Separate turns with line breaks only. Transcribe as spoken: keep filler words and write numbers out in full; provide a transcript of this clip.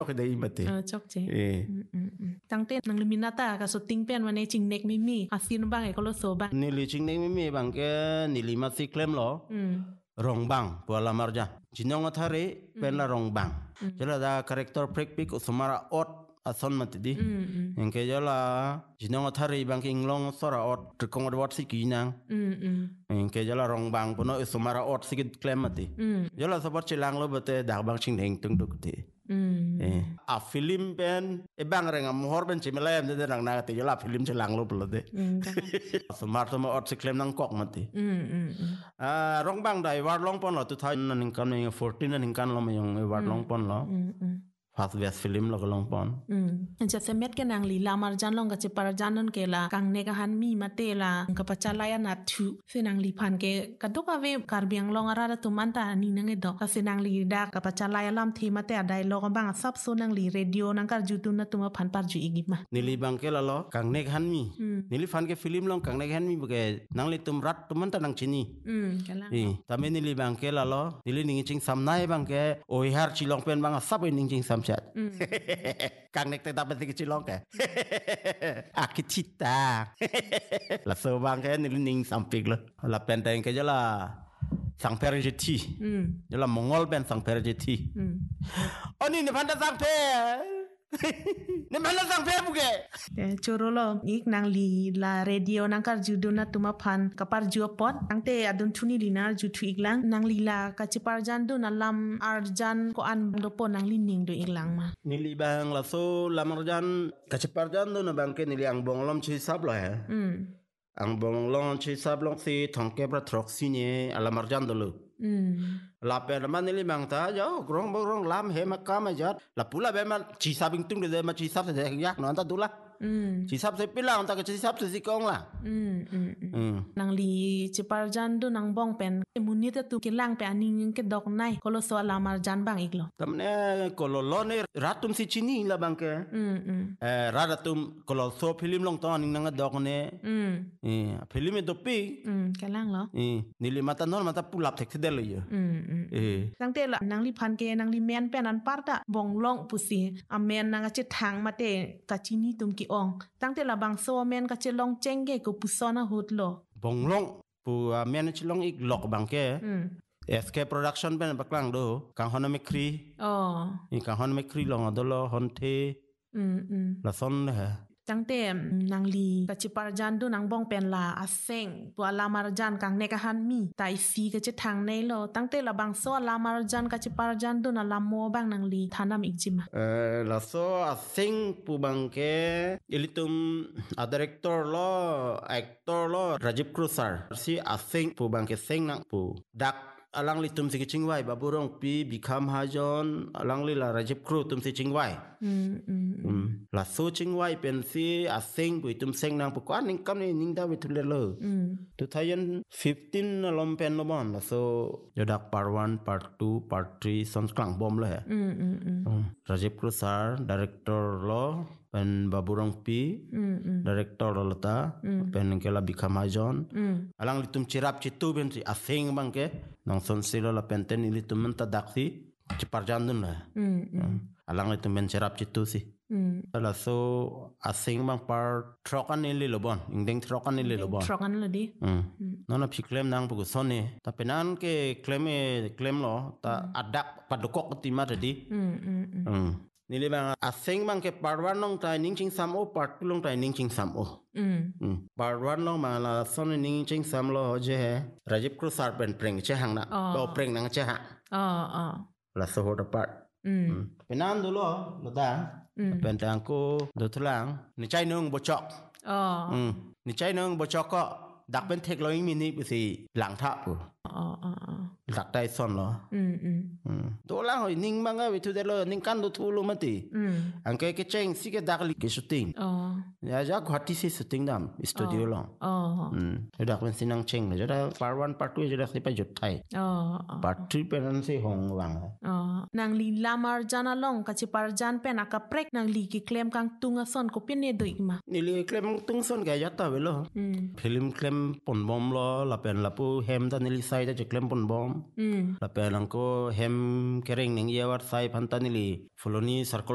ke dai mate
uh, chok je
eh
tang te nang liminata ka so ting pen wane ching nek mi mi asin bang e ko lo so bang
ni li ching nek mi mi bang ke ni li ma si klem lo rong bang pala marja jinong athare pen la rong bang jela da character break pick usmara ot ason matidi engke jela jinong athare bang king long sora ot trikong wat sikinang engke jela rong bang puno usmara ot sikit klem mati jela sabar chilang lo bate dak bang ching neng tung duk ti eh a film pen e bang renga mohor ben chimelem de nang na ti jela film chilang lo pelode usmar to ma ot siklem nang kok mati ah rong bang dai war long pon lo tu thai ning kan ning fourteen ning kan lo mayong war long pon lo fast best film lo long pon
ja semet ke nang li lamar jan long ka che par janon ke la kang ne ka han mi mate la ka pachala ya na thu se nang li phan ke ka do ka ve kar biang long ara tu man ta ni nang e do ka se nang li da ka pachala ya lam thi mate dai lo ka bang sap so nang li radio nang kar jutu na tu ma phan par ju igi ma
ni li bang ke la lo kang ne han mi ni li phan ke film long kang ne han mi ke nang li tum rat tu man ta nang chini
hm kala
eh ta me ni li bang ke la lo ni li ning ching sam nai bang ke oi har chi long pen bang sap ning ching sam chat kang nek te ta pati chi long ke akitita la so bang ke ni li ning sam pik lo la pen teng ke jala sang per jeti jala mongol pen sang per jeti oni ni phanda sang per ni mala sang per buke
te chorolo ik nang li la radio nang kar judu na tu ma phan ka par ju pot ang te adun thuni linar ju thu iklang nang li la ka chi par jan do na lam arjan ko an do po nang li ning do iklang ma
ni li bang la so lam arjan ka chi par jan do na bang ke ni li ang bong lom chi sab lo ha ang bong lom chi sab long si thong ke pra throk si ne ala marjan do lo la pe man ni li bang ta jo grong bong lam he ma ka ma jat la pula be ma chi sabing tung de ma chi sab se yak non ta du la chi sab se pila on ta ka chi sab se si kong la
nang li chi par jan do nang bong pen munit tu ke lang pe aning ke dok nai ko lo so la mar jan bang iklo
tamne ko lo lo ne ratum si chini la bang ke eh ratum ko lo so film long to ning nang dok ne eh film e do pi
ke lang lo
eh ni li mata non mata pulap thek de le yo eh
tang te la nang li phan ke nang li men pen an par ta bong long pu si a men nang che thang ma te ka chini tum ki ong tang te la bang so men ka che long cheng ge ko pu so na hot lo
bong long pu men chi long ik lok bang ke S K production ben baklang do kang hon me kri
oh
i kang hon me kri long do lo hon the la son ha
tang te nang li ka chi par jan do nang bong pen la a seng pu la mar jan kang ne ka han mi tai si ka che thang nei lo tang te la bang so la mar jan ka chi par jan do na la mo bang nang li thanam ik jima
eh la so a seng pu bang ke ilitum a director lo actor lo Rajiv Krusar si a seng pu bang ke seng nang pu dak alang li tum si chingwai baburong pi bikham hajon alang li la Rajiv Kru tum si chingwai la so chingwai pen si a seng pu tum seng nang pu kwan ning kam ni ning da with le lo twenty fifteen lom pen lo bon la so jodak part one part two part three son klang bom le Rajiv Kru sir director lo pen baburong pi director lo ta pen kela bikham hajon alang li tum chirap chitu ben si a seng bang ke nang son silo la pen ten li tum ta daksi chipar jandun la alang li tum ben chirap chitu si ala so asing bang par trokan ni li lobon ingdeng trokan ni li lobon
trokan lo di
nona phi claim nang bu sone ta penan ke claim e claim lo ta adak padukok ti ma di ni li bang asing bang ke par wan nong tai ning ching sam o part two long tai ning ching sam o par wan long ma la son ning ching sam lo je hai Rajiv Krusar pen preng che hang na lo preng nang che ha
oh oh
la so ho da part penan du lo lo da pen tang ko do thlang ni chai nong bo chok
oh
ni chai nong bo chok ko dak pen thek lo ing mi ni si lang tha pu
oh oh oh
dak dai son lo
mm
mm do la hoi ning manga wi thu de lo ning kan do thu lo ma ti an ke ke cheng si ke dak li ke shooting
oh
ya ja khati si shooting dam studio lo
oh
mm dak pen sinang cheng le ja part one part two ja dak si pa jut thai
oh
part three pen an si hong wang
oh nang li lamar jana long ka chi par jan pen aka prek nang li ki claim kang tunga son ko pin ne do ikma
ni li claim tung son ga ya ta we lo film claim pon bom lo la pen la pu hem ta ni li sai ta claim pon bom la pen ko hem kereng ning ye war sai phan ta ni li foloni circle